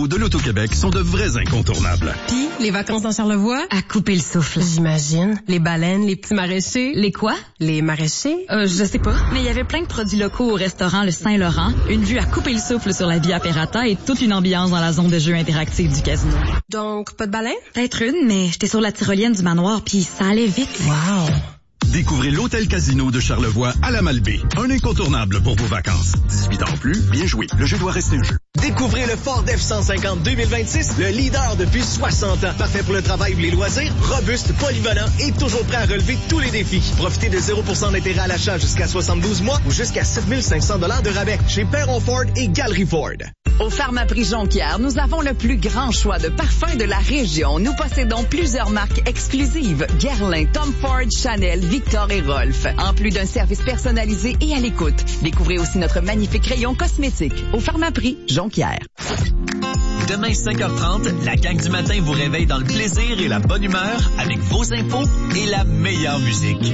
de l'Auto-Québec sont de vrais incontournables. Puis, les vacances dans Charlevoix? À couper le souffle. J'imagine. Les baleines, les petits maraîchers. Les quoi? Les maraîchers? Je sais pas. Mais il y avait plein de produits locaux au restaurant Le Saint-Laurent, une vue à couper le souffle sur la Via Ferrata et toute une ambiance dans la zone de jeu interactive du casino. Donc, pas de baleine? Peut-être une, mais j'étais sur la tyrolienne du manoir puis ça allait vite. Wow! Découvrez l'Hôtel Casino de Charlevoix à la Malbaie. Un incontournable pour vos vacances. 18 ans ou plus, bien joué. Le jeu doit rester un jeu. Découvrez le Ford F-150 2026, le leader depuis 60 ans. Parfait pour le travail ou les loisirs, robuste, polyvalent et toujours prêt à relever tous les défis. Profitez de 0% d'intérêt à l'achat jusqu'à 72 mois ou jusqu'à 7 500 $ de rabais chez Perron Ford et Galerie Ford. Au Pharmaprix Jonquière, nous avons le plus grand choix de parfums de la région. Nous possédons plusieurs marques exclusives. Guerlain, Tom Ford, Chanel, Victor et Rolf. En plus d'un service personnalisé et à l'écoute. Découvrez aussi notre magnifique rayon cosmétique. Au Pharmaprix Jonquière. Demain 5h30, la gang du matin vous réveille dans le plaisir et la bonne humeur avec vos infos et la meilleure musique.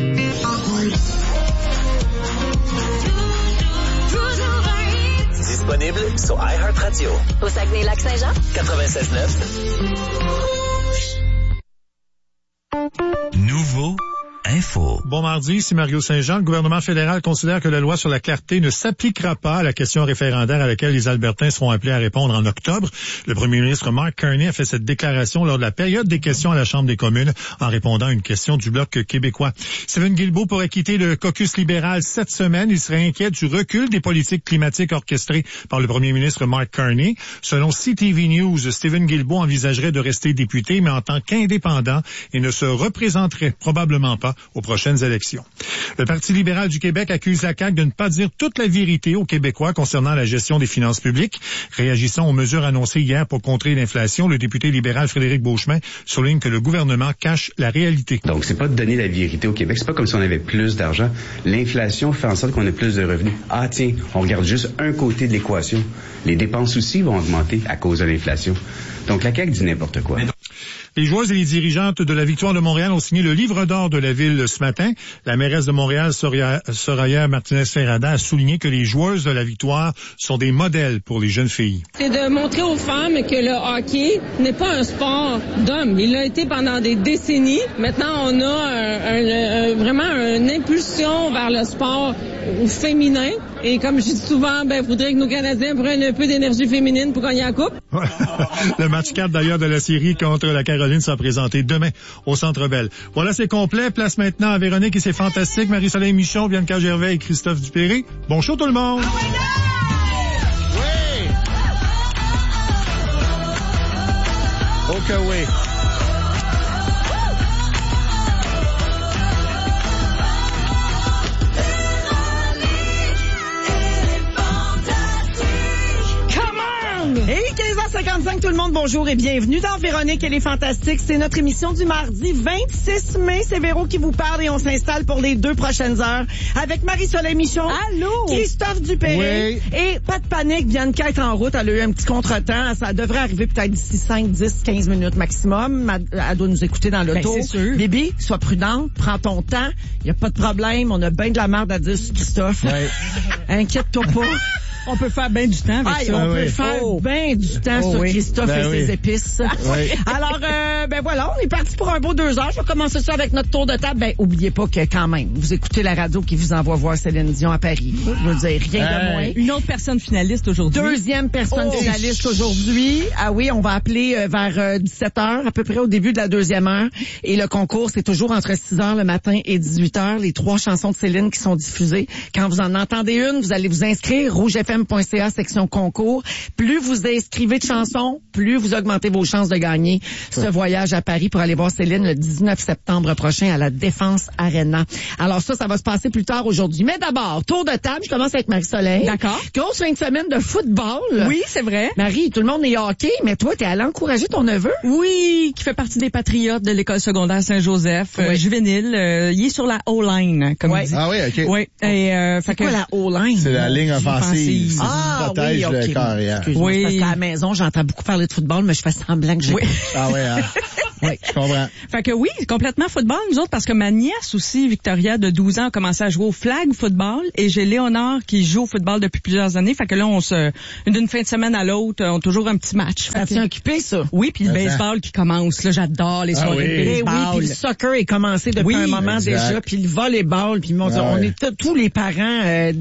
Disponible sur iHeartRadio. Au Saguenay-Lac-Saint-Jean. 96.9. Nouveau info. Bon mardi, ici Mario Saint-Jean. Le gouvernement fédéral considère que la loi sur la clarté ne s'appliquera pas à la question référendaire à laquelle les Albertains seront appelés à répondre en octobre. Le premier ministre Mark Carney a fait cette déclaration lors de la période des questions à la Chambre des communes en répondant à une question du Bloc québécois. Stephen Guilbeault pourrait quitter le caucus libéral cette semaine. Il serait inquiet du recul des politiques climatiques orchestrées par le premier ministre Mark Carney. Selon CTV News, Stephen Guilbeault envisagerait de rester député, mais en tant qu'indépendant, et ne se représenterait probablement pas aux prochaines élections. Le Parti libéral du Québec accuse la CAQ de ne pas dire toute la vérité aux Québécois concernant la gestion des finances publiques. Réagissant aux mesures annoncées hier pour contrer l'inflation, le député libéral Frédéric Beauchemin souligne que le gouvernement cache la réalité. Donc, c'est pas de donner la vérité au Québec. C'est pas comme si on avait plus d'argent. L'inflation fait en sorte qu'on ait plus de revenus. Ah, tiens, on regarde juste un côté de l'équation. Les dépenses aussi vont augmenter à cause de l'inflation. Donc, la CAQ dit n'importe quoi. Les joueuses et les dirigeantes de la Victoire de Montréal ont signé le livre d'or de la ville ce matin. La mairesse de Montréal, Soraya Martinez-Ferrada, a souligné que les joueuses de la Victoire sont des modèles pour les jeunes filles. C'est de montrer aux femmes que le hockey n'est pas un sport d'hommes. Il l'a été pendant des décennies. Maintenant, on a vraiment une impulsion vers le sport féminin. Et comme je dis souvent, il faudrait que nos Canadiens prennent un peu d'énergie féminine pour gagner la coupe. Le match 4 d'ailleurs de la série contre la Caroline sera présenté demain au Centre Bell. Voilà, c'est complet. Place maintenant à Véronique et c'est fantastique. Marie-Soleil Michon, Bianca Gervais et Christophe Dupéré. Bon show tout le monde! Oui! OK, oui. Hey, 15h55, tout le monde, bonjour et bienvenue dans Véronique et les Fantastiques. C'est notre émission du mardi 26 mai. C'est Véro qui vous parle et on s'installe pour les 2 prochaines heures avec Marie-Soleil Michon. Allô? Christophe Dupéré. Oui. Et pas de panique, Bianca est en route. Elle a eu un petit contretemps. Ça devrait arriver peut-être d'ici 5, 10, 15 minutes maximum. Elle doit nous écouter dans l'auto. Ben, c'est sûr. Bibi, sois prudente. Prends ton temps. Il n'y a pas de problème. On a bien de la merde à dire sur Christophe. Ouais. Inquiète-toi pas. On peut faire bien du temps avec ça. On peut faire bien du temps sur Christophe et ses épices. Oui. Alors, voilà, on est parti pour un beau 2 heures. Je vais commencer ça avec notre tour de table. Oubliez pas que quand même, vous écoutez la radio qui vous envoie voir Céline Dion à Paris. Je veux dire, rien de moins. Une autre personne finaliste aujourd'hui. 2e personne finaliste aujourd'hui. Ah oui, on va appeler vers 17h, à peu près au début de la 2e heure. Et le concours, c'est toujours entre 6h le matin et 18h. Les 3 chansons de Céline qui sont diffusées. Quand vous en entendez une, vous allez vous inscrire, rougefm.ca, section concours. Plus vous inscrivez de chansons, plus vous augmentez vos chances de gagner ce voyage à Paris pour aller voir Céline le 19 septembre prochain à la Défense Arena. Alors ça va se passer plus tard aujourd'hui. Mais d'abord, tour de table, je commence avec Marie-Soleil. D'accord. Grosse fin de semaine de football. Oui, c'est vrai. Marie, tout le monde est hockey, mais toi, t'es allée encourager ton neveu? Oui, qui fait partie des Patriotes de l'école secondaire Saint-Joseph, juvénile. Il est sur la O-line, comme on dit. Ah oui, OK. Oui. C'est quoi la O-line? C'est la ligne offensive. Oui, OK. Le carrière. Oui. Parce qu'à la maison, j'entends beaucoup parler de football, mais je fais semblant que j'ai... Ah oui, hein? Oui, je comprends. Fait que oui, complètement football, nous autres, parce que ma nièce aussi, Victoria, de 12 ans, a commencé à jouer au flag football, et j'ai Léonard qui joue au football depuis plusieurs années. Fait que là, d'une fin de semaine à l'autre, on a toujours un petit match. Ça tient occupé, ça? Oui, puis le baseball qui commence. Là, j'adore les soirées de baseball. Oui, puis le soccer est commencé depuis un moment déjà, puis le volleyball, puis on est tous les parents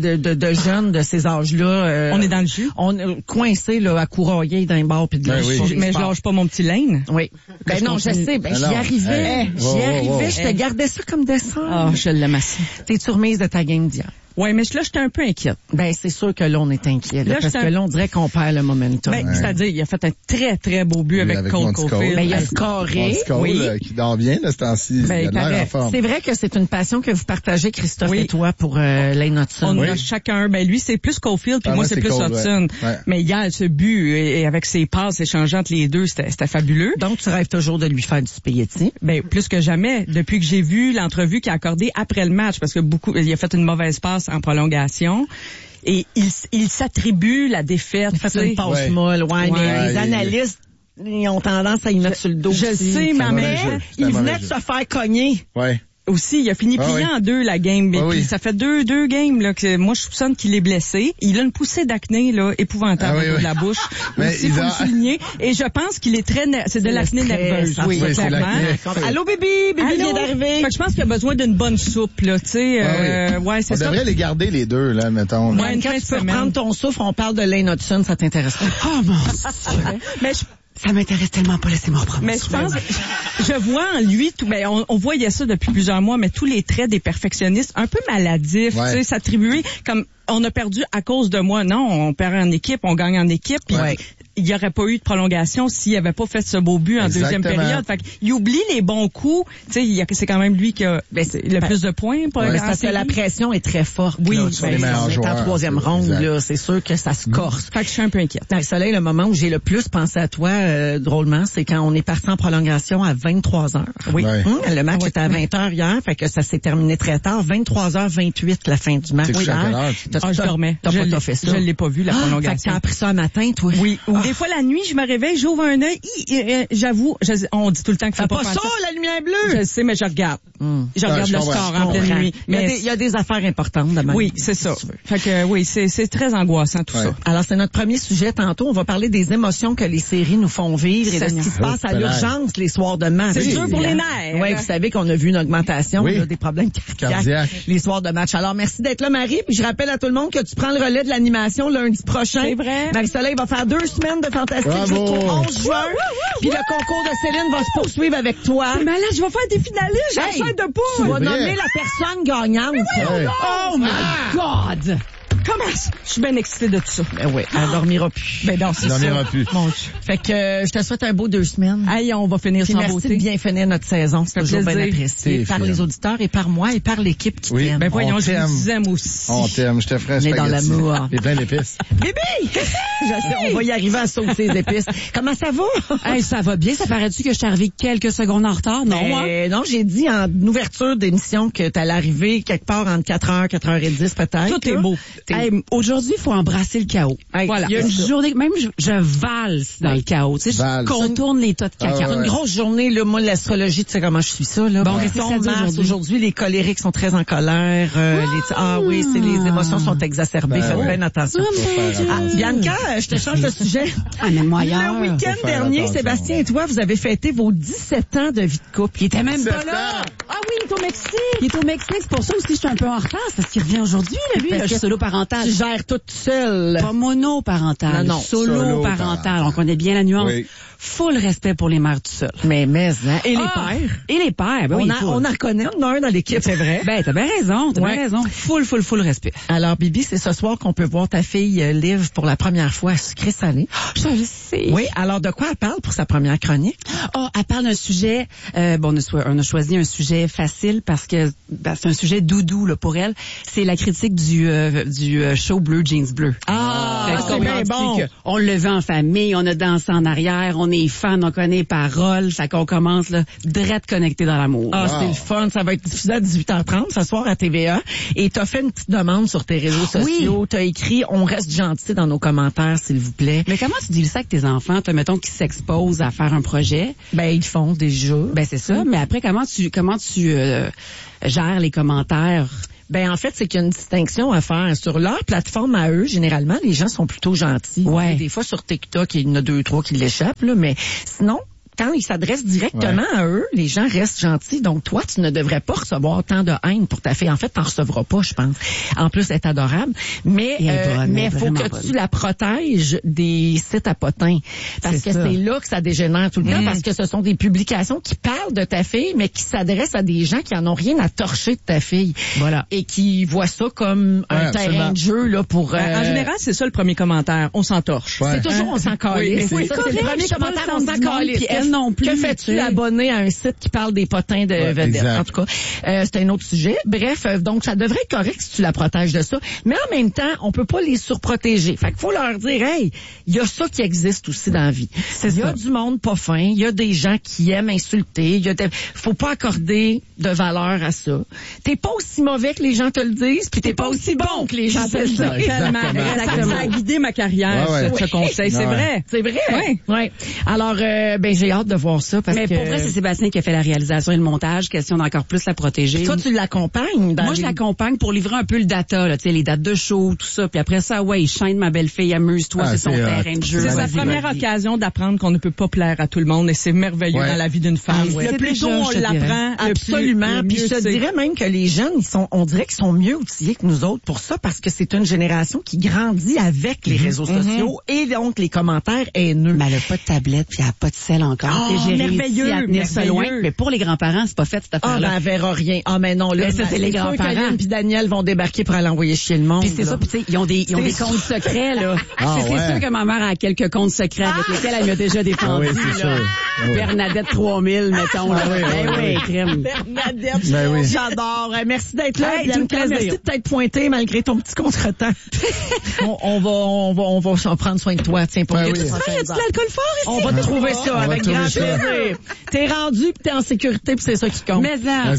de jeunes de ces âges-là. On est dans le jus. On est coincés là, à courailler dans les bars puis de mais je lâche pas mon petit Lane. Oui. Ben non, je sais. Ben, j'y arrivais. Je te gardais ça comme dessin. Ah, je l'aime assez. T'es-tu remise de ta game d'hier? Oui, mais là, j'étais un peu inquiète. Ben, c'est sûr que là, on est inquiet. Là, parce que là, on dirait qu'on perd le momentum. Ben, c'est-à-dire, il a fait un très, très beau but avec Cole Caulfield. Ben, il a scoré. Qui dort bien, là, ce temps-ci. Ben, il a l'air en forme. C'est vrai que c'est une passion que vous partagez, Christophe et toi, pour Lane Hudson. On a chacun. Ben, lui, c'est plus Caulfield, puis moi, c'est plus Hudson. Ouais. Mais hier, ce but, et avec ses passes échangeant entre les deux, c'était fabuleux. Donc, tu rêves toujours de lui faire du spaghetti? Ben, plus que jamais. Depuis que j'ai vu l'entrevue qu'il a accordée après le match, parce que il a fait une mauvaise passe en prolongation. Et il s'attribue la défaite. Il fait une passe molle, mais les analystes, ils ont tendance à y mettre sur le dos. Je sais, mais il venait de se faire cogner. Ouais. Aussi, il a fini plié en deux la game. Puis ça fait deux games là que moi je soupçonne qu'il est blessé. Il a une poussée d'acné là épouvantable au bout de la bouche. Mais il faut le souligner. Et je pense qu'il est c'est de l'acné nerveuse. Oui, clairement. Allô bébé vient d'arriver. Je pense qu'il a besoin d'une bonne soupe là, tu sais. C'est ça. On devrait les garder les deux là, mettons. Quand tu peux reprendre ton souffle, on parle de Lane Hudson, ça t'intéresse pas? Oh mon Dieu. Mais ça m'intéresse tellement pas, laissez-moi reprendre. Mais je pense, je vois en lui tout, on voyait ça depuis plusieurs mois, mais tous les traits des perfectionnistes, un peu maladifs, tu sais, s'attribuer comme on a perdu à cause de moi. Non, on perd en équipe, on gagne en équipe. Puis il n'y aurait pas eu de prolongation s'il avait pas fait ce beau but en deuxième période. Fait qu'il oublie les bons coups. Tu sais, c'est quand même lui qui a le plus de points. Parce que la pression est très forte. Oui, sur les meilleurs joueurs. En troisième ronde, là, c'est sûr que ça se corse. Fait que je suis un peu inquiète. Dans le soleil, le moment où j'ai le plus pensé à toi, drôlement, c'est quand on est parti en prolongation à 23h. Oui. Le match était à 20h hier, fait que ça s'est terminé très tard. 23h28 la fin du match. Je dormais. T'as pas fait ça. Je l'ai pas vu, la prolongation. Fait que t'as appris ça un matin, toi? Oui. Des fois, la nuit, je me réveille, j'ouvre un œil, j'avoue, on dit tout le temps qu'il faut pas faire ça, la lumière bleue! Je sais, mais je regarde. Je regarde le score en pleine nuit. Mais il y a des affaires importantes demain. Oui, c'est ça. Fait que, oui, c'est très angoissant, tout ça. Alors, c'est notre premier sujet. Tantôt, on va parler des émotions que les séries nous font vivre et de ce qui se passe à l'urgence les soirs de match. C'est dur pour les nerfs. Oui, vous savez qu'on a vu une augmentation des problèmes cardiaques les soirs de match. Alors, merci d'être là, Marie. Puis je rappelle à tout le monde que tu prends le relais de l'animation lundi prochain. C'est vrai. Marie-Soleil va faire 2 semaines de Fantastique jusqu'au 11 juin. Puis le concours de Céline va se poursuivre avec toi. Mais là, je vais faire des finalistes. J'essaie de pas. Tu vas nommer la personne gagnante. Oh my God! Comment ça? Je suis bien excitée de tout ça. Ben oui, elle dormira plus. Ben non, c'est ça. Elle dormira plus. Mon Dieu. Fait que je te souhaite un beau 2 semaines. Aïe, on va finir sans beauté. Merci de bien finir notre saison. C'est toujours bien apprécié par les auditeurs et par moi et par l'équipe qui t'aime. Ben voyons, je vous aime aussi. On t'aime, je te ferai un spaghetti. On est dans l'amour. Et plein d'épices. Bébé! Je sais, on va y arriver à sauter les épices. Comment ça va? Hey, ça va bien. Ça paraît-tu que je suis arrivée quelques secondes en retard? Non, non, j'ai dit en ouverture d'émission que t'allais arriver quelque part entre 4h, 4h10 peut-être. Tout est beau. Hey, aujourd'hui, il faut embrasser le chaos. Hey, voilà. Il y a une journée, même je valse dans le chaos. Tu sais, je contourne les tas de caca. C'est une grosse journée, là. Moi, l'astrologie, tu sais comment je suis ça, là. Bon, qu'est-ce que ça dit aujourd'hui? Les colériques sont très en colère. Les émotions sont exacerbées. Faites bien attention. Bianca, je te change de sujet. Amène-moi ailleurs. Le week-end dernier, Sébastien et toi, vous avez fêté vos 17 ans de vie de couple. Il était même pas là. Ah oui, il est au Mexique. Il est au Mexique. C'est pour ça aussi que je suis un peu en retard. C'est parce qu'il revient aujourd'hui, là, lui. Je suis solo parental. Tu gères toute seule. Pas monoparental. Non. Solo parental. On connaît bien la nuance. Oui. Full respect pour les mères tout seules. Mais hein. Et les pères. Et les pères. Ben on en connaît un dans l'équipe, c'est vrai. Ben, t'as bien raison. T'as bien raison. Full respect. Alors, Bibi, c'est ce soir qu'on peut voir ta fille Liv pour la première fois à sucré-salé. Je le sais. Oui. Alors, de quoi elle parle pour sa première chronique? Elle parle d'un sujet, on a choisi un sujet facile parce que, c'est un sujet doudou, là, pour elle. C'est la critique du show Bleu Jeans Bleu. C'est bien bon. On le vit en famille, on a dansé en arrière, on est fan, on connaît les paroles, fait qu'on commence, là, direct connecté dans l'amour. C'est le fun. Ça va être diffusé à 18h30 ce soir à TVA. Et t'as fait une petite demande sur tes réseaux sociaux. Oui. T'as écrit, on reste gentil dans nos commentaires, s'il vous plaît. Mais comment tu dis ça avec tes enfants, mettons, qui s'exposent à faire un projet? après. Ben, ils font déjà. Ben, c'est ça. Mais après, comment tu gères les commentaires? Ben, en fait, c'est qu'il y a une distinction à faire. Sur leur plateforme à eux, généralement, les gens sont plutôt gentils. Ouais. Des fois, sur TikTok, il y en a 2-3 qui l'échappent, là, mais sinon, quand ils s'adressent directement à eux, les gens restent gentils. Donc, toi, tu ne devrais pas recevoir tant de haine pour ta fille. En fait, t'en recevras pas, je pense. En plus, elle est adorable. Mais faut que tu la protèges des sites à potins. Parce que c'est là que ça dégénère tout le temps. Parce que ce sont des publications qui parlent de ta fille, mais qui s'adressent à des gens qui en ont rien à torcher de ta fille. Voilà. Et qui voient ça comme un terrain de jeu, là, pour... En général, c'est ça le premier commentaire. On s'en torche. C'est toujours on s'en calisse. Oui, c'est le premier commentaire, on s'en calisse. Non plus. Que fais-tu abonner à un site qui parle des potins de vedettes? Exact. En tout cas, c'est un autre sujet. Bref, donc ça devrait être correct si tu la protèges de ça. Mais en même temps, on peut pas les surprotéger. Fait qu'il faut leur dire, hey, il y a ça qui existe aussi dans la vie. Il y a du monde pas fin. Il y a des gens qui aiment insulter. Faut pas accorder de valeur à ça. T'es pas aussi mauvais que les gens te le disent, puis t'es pas aussi bon que les gens te le disent. Ça a guidé ma carrière, ce conseil. C'est vrai. C'est vrai. Ouais. Alors, j'ai hâte de voir ça parce que... Mais pour vrai, c'est Sébastien qui a fait la réalisation et le montage, question d'encore plus la protéger. Puis toi, tu l'accompagnes? Moi, je l'accompagne pour livrer un peu le data, là, tu sais, les dates de show, tout ça. Puis après ça, il chaîne ma belle-fille, amuse-toi, c'est son terrain de jeu. C'est sa première occasion d'apprendre qu'on ne peut pas plaire à tout le monde et c'est merveilleux dans la vie d'une femme. Le plus tôt on l'apprend, absolument. Puis je te dirais même que les jeunes, on dirait qu'ils sont mieux outillés que nous autres pour ça parce que c'est une génération qui grandit avec les réseaux sociaux et donc les commentaires haineux. Mais elle a pas de tablette puis elle a pas de sel encore. J'ai réussi à tenir ça loin. Mais pour les grands-parents, c'est pas fait cette affaire-là. Elle verra rien. Mais non, là, ça, c'est les grands-parents. Puis Daniel vont débarquer pour aller envoyer chier le monde. Puis c'est ça, puis tu sais, ils ont des comptes secrets, là. C'est sûr que ma mère a quelques comptes secrets avec lesquels elle m'a déjà défendu. Oui, c'est sûr. Bernadette 3000, mettons. Oui, crème. Bernadette, j'adore. Merci d'être là. Merci de t'être pointé malgré ton petit contretemps. on va s'en prendre soin de toi, tiens, pour y a-tu de l'alcool fort ici? On va te trouver ça avec grand plaisir. T'es rendu pis t'es en sécurité pis c'est ça qui compte. Mais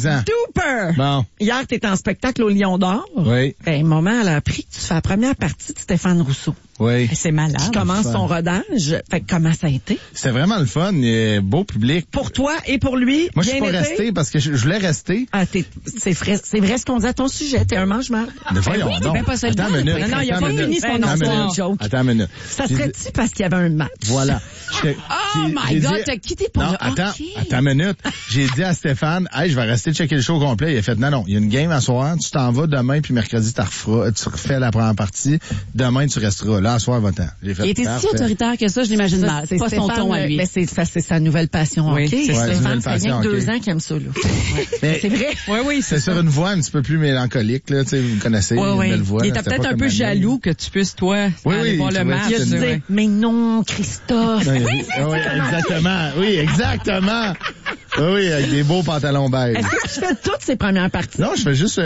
Super! Bon. Hier, t'étais en spectacle au Lion d'Or. Oui. Ben, maman, elle a appris que tu fais la première partie de Stéphane Rousseau. Oui. C'est malade. Qui commence son rodage. Fait que comment ça a été? C'était vraiment le fun. Beau public. Pour toi et pour lui? Moi, je suis pas resté parce que je voulais rester. Ah, c'est vrai ce qu'on dit à ton sujet. T'es un mange-mal. Mais voyons donc. Attends une minute. Non, il a pas fini son histoire. Attends une minute. Ça serait-tu parce qu'il y avait un match? Voilà. Oh my God, t'as quitté pour le hockey. Attends une minute. J'ai dit à Stéphane, hey, je vais rester checker le show complet. Il a fait, non, il y a une game à soir. Tu t'en vas demain puis mercredi, tu refais la première partie. Demain, tu resteras. Là, à soir, va-t'en. Il était si autoritaire que ça, je l'imagine mal. C'est pas son ton à lui. Mais c'est sa nouvelle passion. Oui, c'est Stéphane, ça vient de 2 ans qu'il aime ça, là. C'est vrai. Oui, c'est sur une voix un petit peu plus mélancolique, là. Tu sais, vous connaissez une belle voix. Il était peut-être un peu jaloux que tu puisses, toi, aller voir le match. Il a dit, mais non, Christophe. Oui, exactement. Oui, exactement. Oui, avec des beaux pantalons beige. Est-ce que tu fais toutes ces premières parties? Non, je fais juste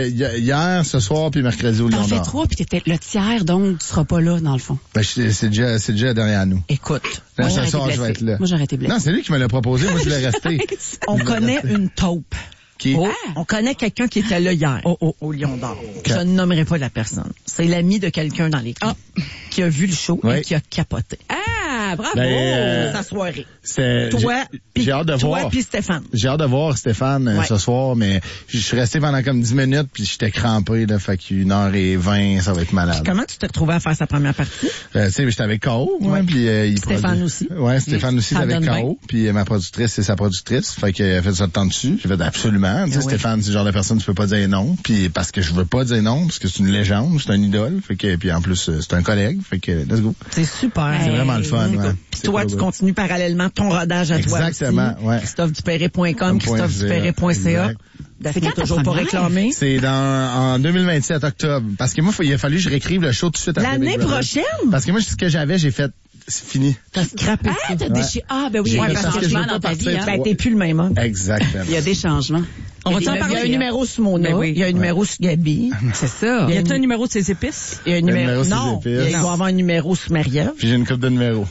hier, ce soir, puis mercredi au Lion d'Or. T'en fais 3, puis t'étais le tiers, donc tu seras pas là, dans le fond. Ben, c'est déjà derrière nous. Écoute. Là, ce soir, je vais être là. Moi, j'aurais été blessé. Non, c'est lui qui me l'a proposé. Moi, je voulais rester. On connaît une taupe. Qui? On connaît quelqu'un qui était là hier au Lion d'Or. Je ne nommerai pas la personne. C'est l'ami de quelqu'un dans l'équipe qui a vu le show et qui a capoté. Ah, bravo! Sa soirée. Toi, j'ai hâte de voir. Toi puis Stéphane. J'ai hâte de voir Stéphane ce soir, mais je suis resté pendant comme 10 minutes puis j'étais crampé, là, fait qu'1h20, ça va être malade. Comment tu t'es retrouvé à faire sa première partie? Tu sais, j'étais avec K.O. Puis Stéphane aussi. Ouais, Stéphane aussi avec K.O. Puis ma productrice, c'est sa productrice, fait qu'elle a fait ça de temps dessus. J'ai fait absolument. Tu sais, Stéphane, c'est le genre de personne tu peux pas dire non, puis parce que je veux pas dire non, parce que c'est une légende, c'est un idole, fait que puis en plus c'est un collègue, fait que let's go. C'est super. C'est vraiment le fun. Puis toi, tu continues parallèlement ton rodage à toi aussi. Exactement, ouais. ChristopheDupéret.com, ChristopheDupéret.ca. Daphné toujours pas réclamé. C'est en 2027, octobre. Parce que moi, il a fallu que je réécrive le show tout de suite après. L'année prochaine? Parce que moi, ce que j'avais, j'ai fait, c'est fini. T'as scrappé ça. T'as déchiré. Ah, ben oui, il y a des changements dans ta vie. Ben, t'es plus le même homme. Exactement. Il y a des changements. On va t'en parler. Il y a un numéro sur Mona. Il y a un numéro sur Gabi. C'est ça. Y a-t-il un numéro de ses épices? Il y a un numéro. Non. Il doit y avoir un numéro sur Marie-Ève. Puis j'ai une coupe de numéros.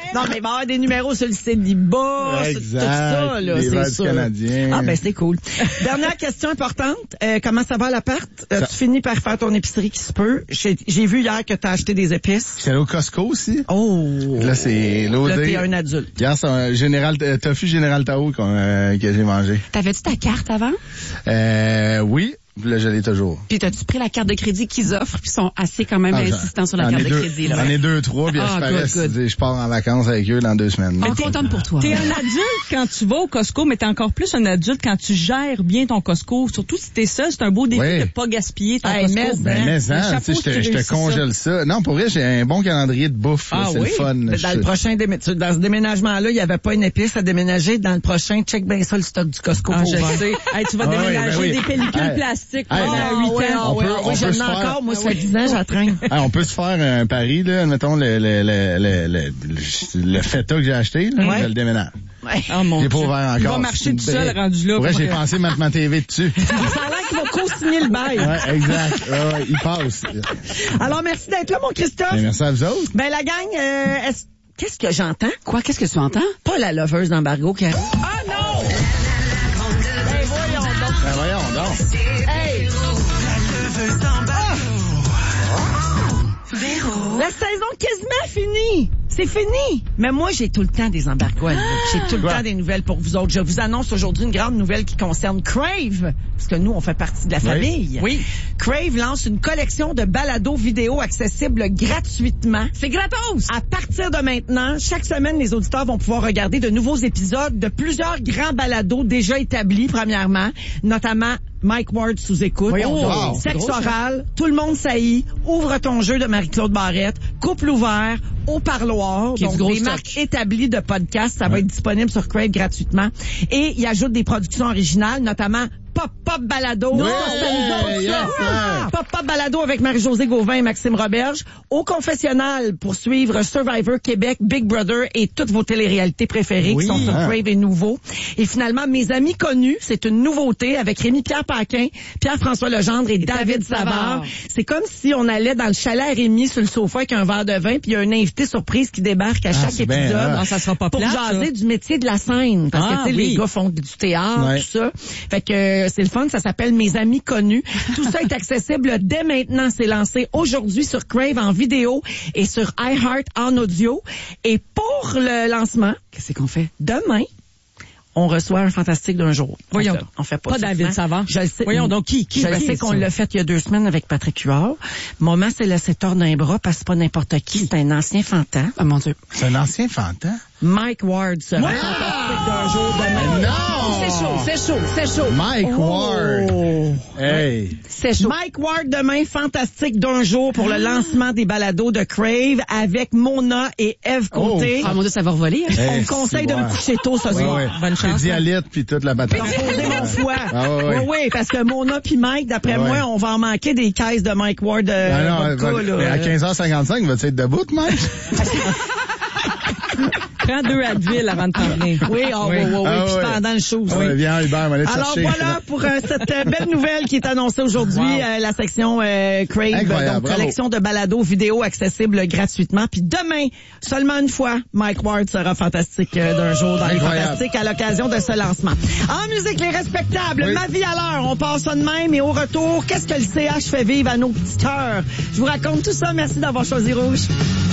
Non, mais il va y avoir des numéros sur le célibat, sur tout ça, là, c'est sûr. Canadien. Ah, ben, c'est cool. Dernière question importante. Comment ça va à l'appart? Tu finis par faire ton épicerie qui se peut. J'ai vu hier que t'as acheté des épices. J'étais allé au Costco aussi. Oh! Là, c'est l'OD. Là, t'es un adulte. Hier, c'est un tofu Général Tao que j'ai mangé. T'avais-tu ta carte avant? Oui. Là, je l'ai toujours. Puis t'as-tu pris la carte de crédit qu'ils offrent, puis ils sont assez quand même insistants sur la carte de crédit, là. J'en ai 2, 3, puis je pars en vacances avec eux dans 2 semaines. Mais contente pour toi. T'es un adulte quand tu vas au Costco, mais t'es encore plus un adulte quand tu gères bien ton Costco. Surtout si t'es seul, c'est un beau défi de pas gaspiller ton Costco. Mais je te congèle ça. Non, pour vrai, j'ai un bon calendrier de bouffe. C'est le fun. Dans le prochain dans ce déménagement-là, il y avait pas une épice à déménager. Dans le prochain, check bien ça, le stock du Costco. Je sais. Tu vas déménager des pellicules plastiques. J'en ai encore, moi, ça fait 10 ans, j'entraîne. On peut se faire un pari, là, admettons, le feta que j'ai acheté, là, je le déménage. Oh mon Dieu. Pas ouvert encore. Il va marcher tout seul rendu là. Ouais, j'ai pensé mettre ma TV dessus. Ça a l'air qu'il va co-signer le bail. Ouais, exact. Ouais, il passe. Alors, merci d'être là, mon Christophe. Ben, merci à vous autres. Ben, la gang, qu'est-ce que j'entends? Quoi? Qu'est-ce que tu entends? Pas la loveuse d'embargo qui arrive. Ah non! Ben, voyons donc. Hey! La saison quasiment finie. C'est fini. Mais moi, j'ai tout le temps des embargos à nouveau. J'ai tout le temps des nouvelles pour vous autres. Je vous annonce aujourd'hui une grande nouvelle qui concerne Crave, parce que nous, on fait partie de la famille. Oui. Crave lance une collection de balados vidéo accessibles gratuitement. C'est gratos! À partir de maintenant, chaque semaine, les auditeurs vont pouvoir regarder de nouveaux épisodes de plusieurs grands balados déjà établis, premièrement, notamment Mike Ward sous écoute, Sexe oral, Tout le monde saillit, Ouvre ton jeu de Marie-Claude Barrette, Couple ouvert, Au parloir, donc des marques établies de podcasts, ça va être disponible sur Crave gratuitement. Et il ajoute des productions originales, notamment Pop-Pop Balado. Pop-Pop Balado avec Marie-Josée Gauvin et Maxime Roberge. Au confessionnal pour suivre Survivor Québec, Big Brother et toutes vos téléréalités préférées qui sont sur Crave et nouveaux. Et finalement, Mes amis connus, c'est une nouveauté avec Rémi-Pierre Paquin, Pierre-François Legendre et David Savard. C'est comme si on allait dans le chalet à Rémi sur le sofa avec un verre de vin, puis il y a un invité surprise qui débarque à chaque épisode. Non, ça sera pas pour plate, jaser du métier de la scène. Parce que, tu sais, les gars font du théâtre, tout ça. Fait que c'est le fun, ça s'appelle Mes amis connus. Tout ça est accessible dès maintenant. C'est lancé aujourd'hui sur Crave en vidéo et sur iHeart en audio. Et pour le lancement, qu'est-ce qu'on fait? Demain, on reçoit un fantastique d'un jour. Voyons. On fait pas David Savard. Je le sais. Voyons donc qui je le sais qu'on l'a fait il y a 2 semaines avec Patrick Huard. Moment, c'est laissé tordre d'un bras parce que c'est pas n'importe qui. C'est un ancien fantasme. Oh mon Dieu. C'est un ancien fantasme? Mike Ward sera fantastique d'un jour demain. Non! C'est chaud. Mike Ward. Hey. C'est chaud. Mike Ward demain, fantastique d'un jour pour le lancement des balados de Crave avec Mona et Eve Côté. Ah mon Dieu, ça va revoler. On me conseille de me coucher tôt ce soir. Bonne chance. Dialyte puis toute la bataille. Reposer mon foie. Oui, parce que Mona puis Mike, d'après moi, on va en manquer des caisses de Mike Ward. À 15h55, vas-tu être debout, Mike? Prends 2 Advil avant de t'en venir. Oui, puis pendant le show. Viens, Hubert, allez te alors chercher. voilà pour cette belle nouvelle qui est annoncée aujourd'hui, la section Crave, incroyable, donc collection de balados vidéo accessibles gratuitement. Puis demain, seulement une fois, Mike Ward sera fantastique d'un jour dans les Fantastiques à l'occasion de ce lancement. En musique, les respectables, Ma vie à l'heure, on passe ça de même et au retour, qu'est-ce que le CH fait vivre à nos petits cœurs? Je vous raconte tout ça, merci d'avoir choisi Rouge.